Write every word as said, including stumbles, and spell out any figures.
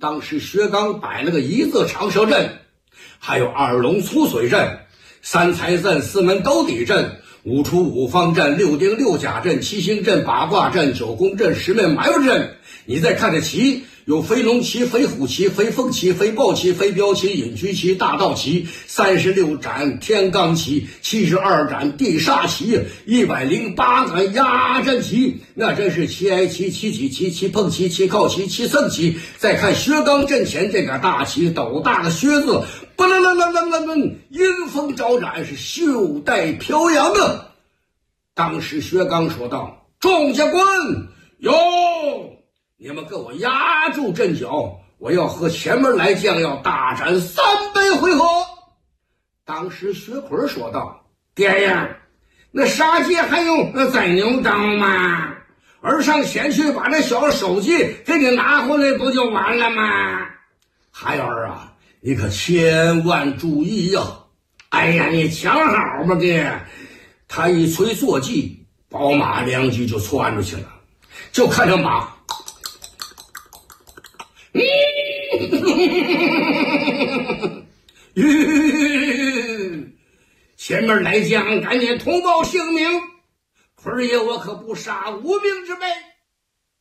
当时薛刚摆了个一字长蛇阵，还有二龙粗水阵、三财阵、四门兜底阵、五出五方阵、六丁六甲阵、七星阵、八卦阵、九宫阵、十面埋伏阵。你再看这旗，有飞龙旗、飞虎旗、飞凤旗、飞豹旗、飞镖旗、隐居旗、大道旗、三十六斩天罡旗、七十二斩地煞旗、一百零八个压阵旗，那真是七挨旗、七起旗、七碰旗、七靠旗、七胜旗。再看薛刚阵前这个大旗，斗大的薛字，不楞楞楞楞楞楞，阴风招展，是袖带飘扬啊！当时薛刚说道：“众将官，有！你们给我压住阵脚，我要和前门来将要大战三杯回合。”当时薛奎说道：“爹呀，那杀鸡还用宰牛刀吗？儿上前去把那小手机给你拿回来不就完了吗？孩儿啊，你可千万注意呀！哎呀，你瞧好吧，爹。”他一催坐骑，宝马两骑就窜出去了，就看着马前面来将赶紧通报姓名，坤爷我可不杀无名之辈。